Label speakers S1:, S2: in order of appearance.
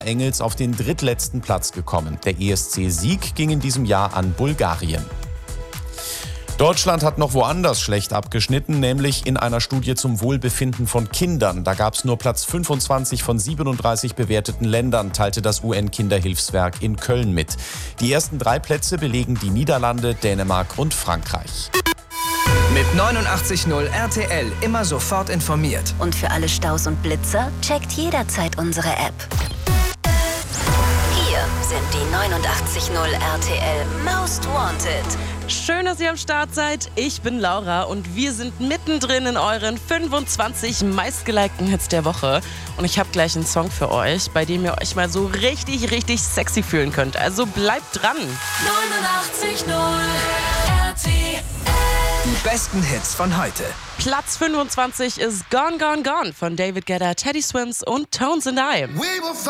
S1: Engels auf den drittletzten Platz gekommen. Der ESC-Sieg ging in diesem Jahr an Bulgarien. Deutschland hat noch woanders schlecht abgeschnitten, nämlich in einer Studie zum Wohlbefinden von Kindern. Da gab es nur Platz 25 von 37 bewerteten Ländern, teilte das UN-Kinderhilfswerk in Köln mit. Die ersten 3 Plätze belegen die Niederlande, Dänemark und Frankreich.
S2: Mit 89.0 RTL immer sofort informiert.
S3: Und für alle Staus und Blitzer checkt jederzeit unsere App. Hier sind die 89.0 RTL Most Wanted.
S4: Schön, dass ihr am Start seid. Ich bin Laura und wir sind mittendrin in euren 25 meistgelikten Hits der Woche. Und ich habe gleich einen Song für euch, bei dem ihr euch mal so richtig, richtig sexy fühlen könnt. Also bleibt dran.
S5: 89.0 RTL.
S2: Die besten Hits von heute.
S4: Platz 25 ist Gone, Gone, Gone von David Guetta, Teddy Swims und Tones and I.